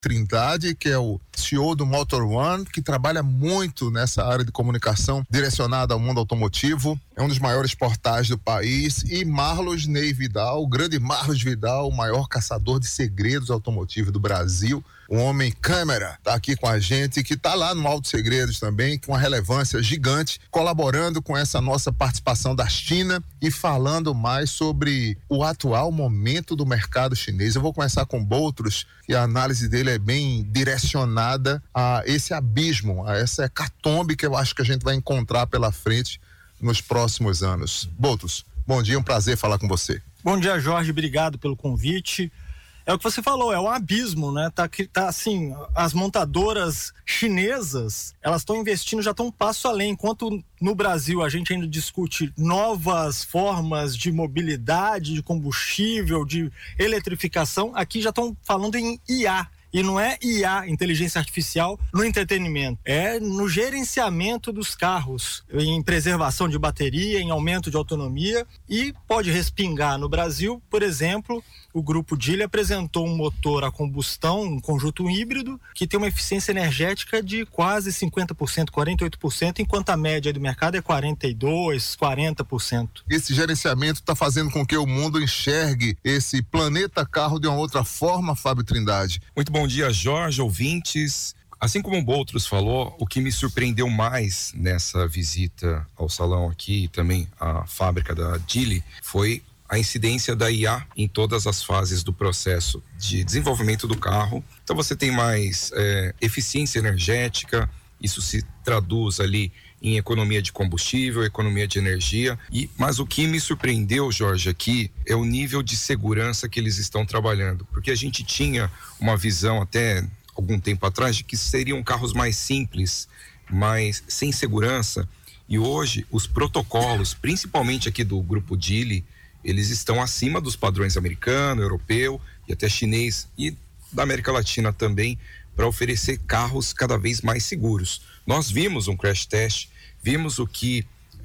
Trindade, que é o CEO do Motor One, que trabalha muito nessa área de comunicação direcionada ao mundo automotivo. É um dos maiores portais do país. E Marlos Ney Vidal, o grande Marlos Vidal, o maior caçador de segredos automotivos do Brasil. O homem câmera está aqui com a gente, que está lá no Auto Segredos também, com uma relevância gigante, colaborando com essa nossa participação da China e falando mais sobre o atual momento do mercado chinês. Eu vou começar com Boutros, que a análise dele é bem direcionada a esse abismo, a essa hecatombe que eu acho que a gente vai encontrar pela frente nos próximos anos. Boutros, bom dia, um prazer falar com você. Bom dia, Jorge, obrigado pelo convite. É o que você falou, é um abismo, né? Tá assim, as montadoras chinesas, elas estão investindo, já estão um passo além. Enquanto no Brasil a gente ainda discute novas formas de mobilidade, de combustível, de eletrificação, aqui já estão falando em IA. E não é IA, inteligência artificial, no entretenimento. É no gerenciamento dos carros, em preservação de bateria, em aumento de autonomia. E pode respingar no Brasil, por exemplo, o grupo Geely apresentou um motor a combustão, um conjunto híbrido, que tem uma eficiência energética de quase 50%, 48%, enquanto a média do mercado é 42%, 40%. Esse gerenciamento está fazendo com que o mundo enxergue esse planeta carro de uma outra forma, Fábio Trindade. Muito bom dia, Jorge, ouvintes. Assim como o Boutros falou, o que me surpreendeu mais nessa visita ao salão aqui e também à fábrica da Geely foi a incidência da IA em todas as fases do processo de desenvolvimento do carro. Então você tem mais eficiência energética, isso se traduz ali em economia de combustível, economia de energia. Mas o que me surpreendeu, Jorge, aqui é o nível de segurança que eles estão trabalhando, porque a gente tinha uma visão até algum tempo atrás de que seriam carros mais simples, mas sem segurança, e hoje os protocolos, principalmente aqui do grupo Geely, eles estão acima dos padrões americano, europeu e até chinês e da América Latina também, para oferecer carros cada vez mais seguros. Nós vimos um crash test, vimos o que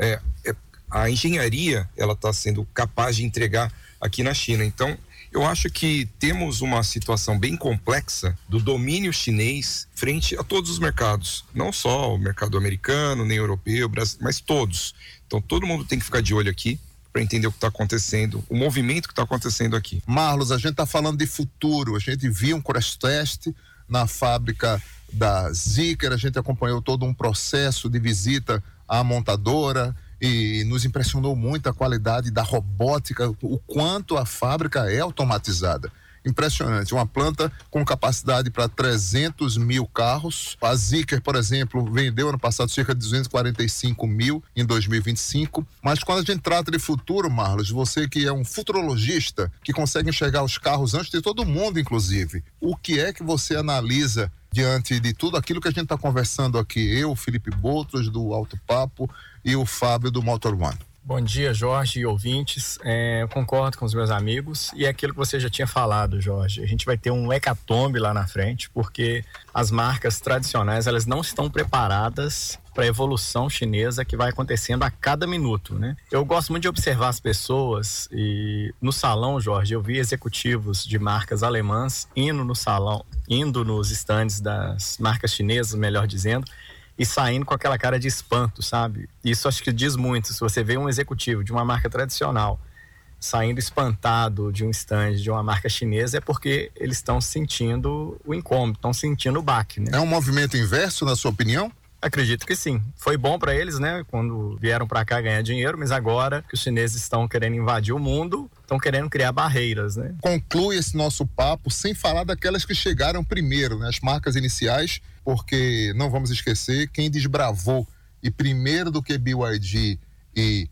a engenharia ela está sendo capaz de entregar aqui na China. Então, eu acho que temos uma situação bem complexa do domínio chinês frente a todos os mercados, não só o mercado americano, nem europeu, mas todos. Então, todo mundo tem que ficar de olho aqui para entender o que está acontecendo, o movimento que está acontecendo aqui. Marlos, a gente está falando de futuro, a gente viu um crash test na fábrica da Zeekr, a gente acompanhou todo um processo de visita à montadora e nos impressionou muito a qualidade da robótica, o quanto a fábrica é automatizada. Impressionante, uma planta com capacidade para 300 mil carros. A Zeekr, por exemplo, vendeu ano passado cerca de 245 mil em 2025, mas quando a gente trata de futuro, Marlos, você que é um futurologista, que consegue enxergar os carros antes de todo mundo, inclusive, o que é que você analisa diante de tudo aquilo que a gente está conversando aqui, eu, Felipe Boutros do Alto Papo e o Fábio do Motor One? Bom dia, Jorge e ouvintes. Eu concordo com os meus amigos e é aquilo que você já tinha falado, Jorge. A gente vai ter um hecatombe lá na frente, porque as marcas tradicionais, elas não estão preparadas para a evolução chinesa que vai acontecendo a cada minuto, né? Eu gosto muito de observar as pessoas e no salão, Jorge, eu vi executivos de marcas alemãs indo no salão, indo nos estandes das marcas chinesas, melhor dizendo, e saindo com aquela cara de espanto, sabe? Isso acho que diz muito. Se você vê um executivo de uma marca tradicional saindo espantado de um stand de uma marca chinesa, é porque eles estão sentindo o incômodo, estão sentindo o baque, né? É um movimento inverso, na sua opinião? Acredito que sim. Foi bom para eles, né? Quando vieram para cá ganhar dinheiro, mas agora que os chineses estão querendo invadir o mundo, estão querendo criar barreiras, né? Conclui esse nosso papo sem falar daquelas que chegaram primeiro, né? As marcas iniciais, porque não vamos esquecer, quem desbravou e primeiro do que BYD e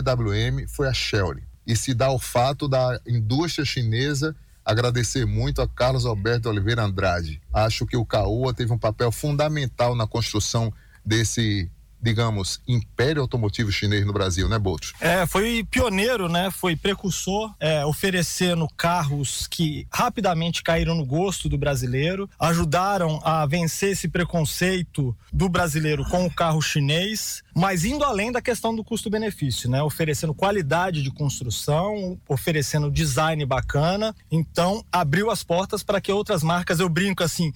GWM foi a Chery. E se dá o fato da indústria chinesa agradecer muito a Carlos Alberto Oliveira Andrade. Acho que o Caoa teve um papel fundamental na construção desse, digamos, império automotivo chinês no Brasil, né, Boutros? Foi pioneiro, né? Foi precursor, oferecendo carros que rapidamente caíram no gosto do brasileiro, ajudaram a vencer esse preconceito do brasileiro com o carro chinês, mas indo além da questão do custo-benefício, né? Oferecendo qualidade de construção, oferecendo design bacana, então abriu as portas para que outras marcas, eu brinco assim,